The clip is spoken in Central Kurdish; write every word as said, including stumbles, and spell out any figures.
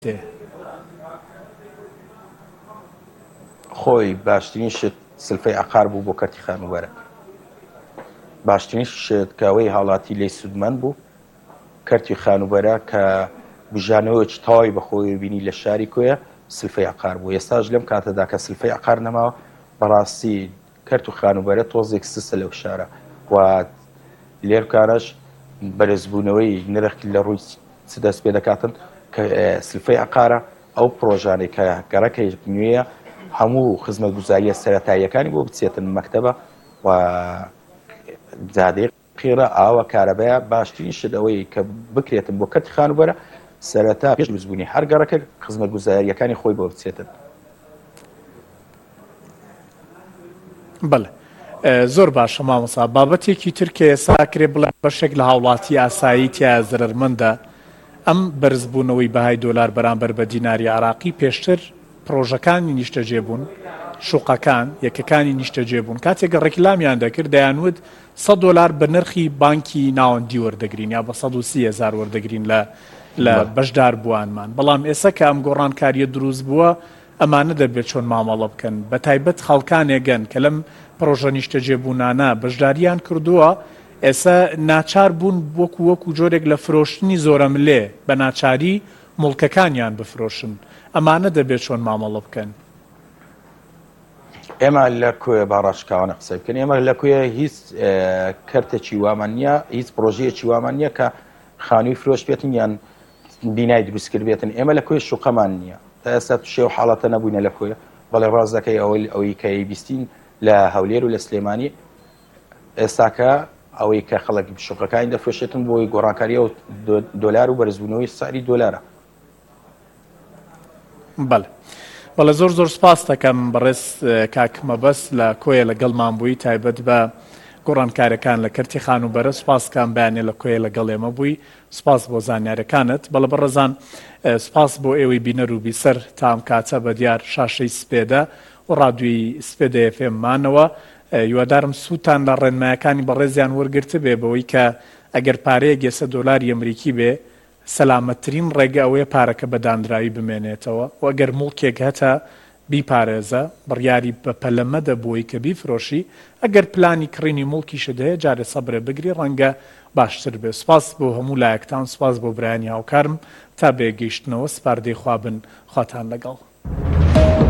خۆی باشترین شت سلفەی عەقار بوو بۆ کەرتی خانوبەرە. باشترین شت کە ئەوەی هاوڵاتی لێی سوودمەند بوو کەرتی خانوبەرە کە بژانەوەیەکی تەواوی بەخۆی بینی لە شاری کۆیە سلفەی عەقار بوو. ئێستاش لەم کاتەدا کە سلفەی عەقار نەماوە بەڕاستی کەرت و خانوبەرە تۆزێک سسە لەو شارە و لێرکارەش بەرزبوونەوەی نرخ لە ڕووی چ دەست پێ دەکاتن کە سلفەی عەقارە ئەو پرۆژانەی کە گەڕەکەی نوێیە هەموو خزمەتگوزاریە سەرەتاییەکانی بۆ بچێتن مەکتەبە و جادەی قێرە ئاوە کارەبەیە باشترین شت ئەوەی کە بکرێتن بۆ کەرتی خانوبەرە سەرەتا پێش دروستبوونی هەر گەڕەکە خزمەتگوزاریەکانی خۆی بۆ بچێتن. بەڵێ زۆر باشە مامۆستا. بابەتێکی تر کە ئێستا کرێ بڵێ بەشێک لە هاوڵاتی ئاسایی تیا زرەرمەندە ئەم بەرزبوونەوەی بەهای دۆلار بەرامبەر بە دیناری عراقی پێشتر پرۆژەکانی نیشتەجێبوون شوقەکان یەکەکانی نیشتەجێبوون کاتێک ڕێکلامیان دەکرد دەیانوت سەد دۆلار بە نرخی بانکی ناوەندی وەردەگرین یا بە سەد و سی هەزار وەردەگرین لە لە بەشدار بووانمان. بەڵام ئێستا کە ئەم گۆڕانکاریە دروست بووە ئەمانە دەبێت چۆن مامەڵە بکەن بە تایبەت خەڵکانێگەن کە لەم پرۆژە نیشتەجێبوونانە بەشداریان کردووە ئێستا ناچار بوون وەکو وەکو جۆرێک لە فرۆشتنی زۆرە ملێ بە ناچاری مڵکەکانیان بفرۆشن. ئەمانە دەبێت چۆن مامەڵە بکەن. ئێمە لە کوێ باڕاشکاوانە قسە بکەن ئێمە لە کوێ هیچ کەرتێکی وامان نییە هیچ پرۆژەیەکی وامان نییە کە خانووی فرۆش بێتن یان بینای دروست کرد بێتن. ئێمە لە کوێ شوقەمان نییە تا ئێستا شێو حاڵەتە نەبووینە لە کوێ بەڵێ ڕاز دەکەی ئەوەی ئەوەی کە بیستین لە هەولێر و لە سلێمانی ئێستاکە ئەوەی کە خەڵک شوقەکانی دەفرۆشێتن بۆی گۆڕانکاریە و دۆلار و بەرزبوونەوەی سعری دۆلارە. بەڵێ بەڵێ زۆر زۆر سپاس دەکەم بەڕێز کاکمە بەس لە کۆیە لەگەڵمان بووی تایبەت بە گۆڕانکارەکان لە کەرتی خانوبەرە سپاسکان بەیانێ لە کۆیە لەگەڵ ئێمە بووی سپاس بۆ زانیارەکانت. بەڵێ بەڕێزان سپاس بۆ ئێوەی بینەر و بیسەر تام کاتە بە دیار شاشەی سپێدە و ڕادووی سپێدە ئێف ئێممانەوە هیوادارم سووتان لە ڕێنمایەکانی بەڕێزیان وەرگرتە بێ بەوەی کە ئەگەر پارەیەک ئێستا دۆلاری ئەمریکی بێ سەلامەتترین ڕێگە ئەوەیە پارەکە بەدانراوی بمێنێتەوە و ئەگەر موڵکێک هەتە بیپارێزە بڕیاری بە پەلەمە دەبووی کە بیفرۆشی ئەگەر پلانی کڕینی موڵکیشت هەیە جارێ سەبرێ بگری ڕەنگە باشتر بێ. سپاس بۆ هەموو لایەکتان سپاس بۆ برایانی هاوکارم تا بێگەیشتنەوە سپاردەی خوابن خواتان لەگەڵ.